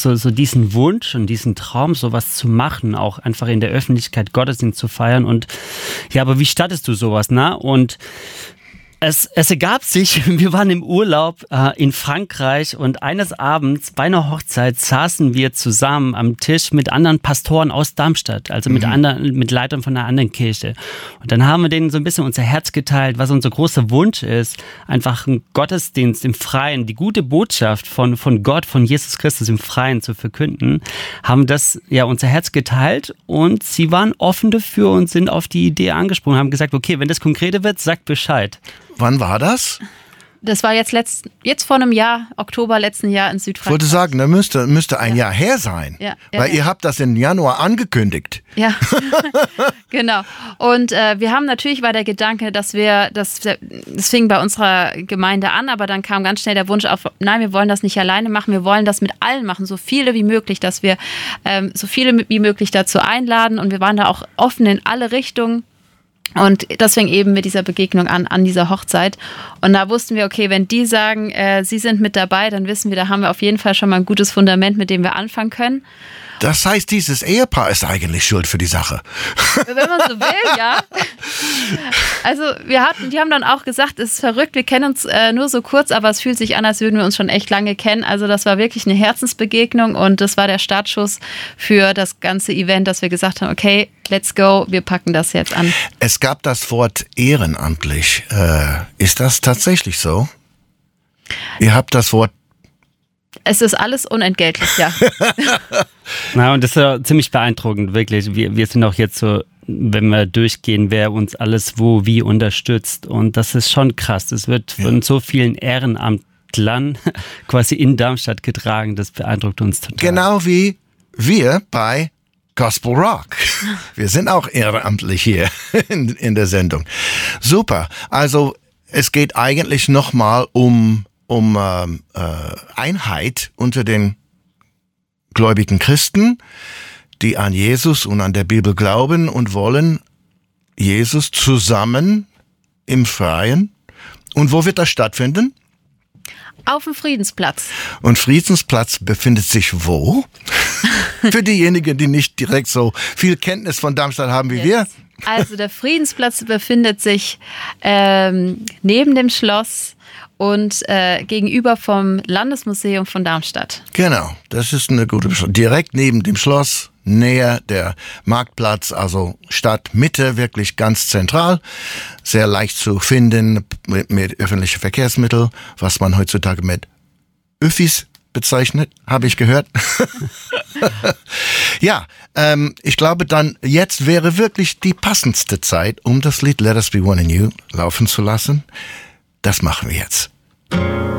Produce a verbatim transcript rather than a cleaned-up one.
so, so diesen Wunsch und diesen Traum, sowas zu machen, auch einfach in der Öffentlichkeit Gottesdienst zu feiern. Und ja, aber wie startest du sowas, ne? Und Es, es ergab sich, wir waren im Urlaub äh, in Frankreich und eines Abends bei einer Hochzeit saßen wir zusammen am Tisch mit anderen Pastoren aus Darmstadt, also mit, mhm. anderen, mit Leitern von einer anderen Kirche. Und dann haben wir denen so ein bisschen unser Herz geteilt, was unser großer Wunsch ist, einfach einen Gottesdienst im Freien, die gute Botschaft von, von Gott, von Jesus Christus im Freien zu verkünden, haben das ja unser Herz geteilt und sie waren offen dafür und sind auf die Idee angesprungen, haben gesagt, okay, wenn das konkreter wird, sagt Bescheid. Wann war das? Das war jetzt, letzt, jetzt vor einem Jahr, Oktober letzten Jahr in Südfrankreich. Ich wollte sagen, das müsste, müsste ein ja. Jahr her sein, ja, ja, weil ja. ihr habt das im Januar angekündigt. Ja, genau. Und äh, wir haben natürlich war der Gedanke, dass wir, das, das fing bei unserer Gemeinde an, aber dann kam ganz schnell der Wunsch auf, nein, wir wollen das nicht alleine machen, wir wollen das mit allen machen, so viele wie möglich, dass wir ähm, so viele wie möglich dazu einladen und wir waren da auch offen in alle Richtungen. Und das fing eben mit dieser Begegnung an, an dieser Hochzeit. Und da wussten wir, okay, wenn die sagen, äh, sie sind mit dabei, dann wissen wir, da haben wir auf jeden Fall schon mal ein gutes Fundament, mit dem wir anfangen können. Das heißt, dieses Ehepaar ist eigentlich schuld für die Sache. Wenn man so will, ja. Also wir hatten, die haben dann auch gesagt, es ist verrückt, wir kennen uns äh, nur so kurz, aber es fühlt sich an, als würden wir uns schon echt lange kennen. Also das war wirklich eine Herzensbegegnung und das war der Startschuss für das ganze Event, dass wir gesagt haben, okay, let's go, wir packen das jetzt an. Es gab das Wort ehrenamtlich. Äh, ist das tatsächlich so? Ihr habt das Wort Es ist alles unentgeltlich, ja. Na, und das ist ja ziemlich beeindruckend, wirklich. Wir, wir sind auch jetzt so, wenn wir durchgehen, wer uns alles wo, wie unterstützt. Und das ist schon krass. Das wird von ja. so vielen Ehrenamtlern quasi in Darmstadt getragen. Das beeindruckt uns total. Genau wie wir bei Gospel Rock. Wir sind auch ehrenamtlich hier in, in der Sendung. Super. Also es geht eigentlich nochmal um um ähm, äh, Einheit unter den gläubigen Christen, die an Jesus und an der Bibel glauben und wollen Jesus zusammen im Freien. Und wo wird das stattfinden? Auf dem Friedensplatz. Und Friedensplatz befindet sich wo? Für diejenigen, die nicht direkt so viel Kenntnis von Darmstadt haben wie yes. wir. Also der Friedensplatz befindet sich ähm, neben dem Schloss und äh, gegenüber vom Landesmuseum von Darmstadt. Genau, das ist eine gute Beschreibung. Direkt neben dem Schloss, näher der Marktplatz, also Stadtmitte, wirklich ganz zentral, sehr leicht zu finden mit, mit öffentlichen Verkehrsmitteln, was man heutzutage mit Öffis bezeichnet, habe ich gehört. Ja, ähm, ich glaube dann, jetzt wäre wirklich die passendste Zeit, um das Lied Let Us Be One in You laufen zu lassen. Das machen wir jetzt.